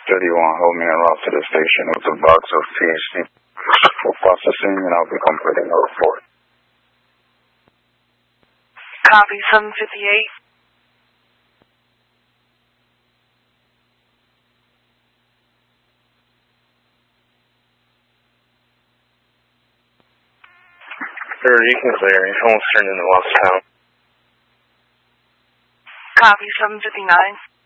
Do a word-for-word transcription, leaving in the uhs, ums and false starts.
thirty-one, hold me en route to the station with a box of P H D for processing, and I'll be completing a report. Copy, seven fifty-eight. Sir, you can clear. He's almost turned into lost town. Copy, seven fifty-nine.